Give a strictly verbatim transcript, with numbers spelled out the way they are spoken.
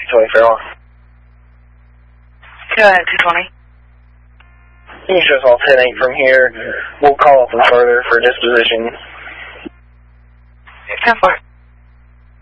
two twenty Fairlawn. Go ahead, two twenty. You show us all ten eight from here. We'll call up them further for disposition. ten four.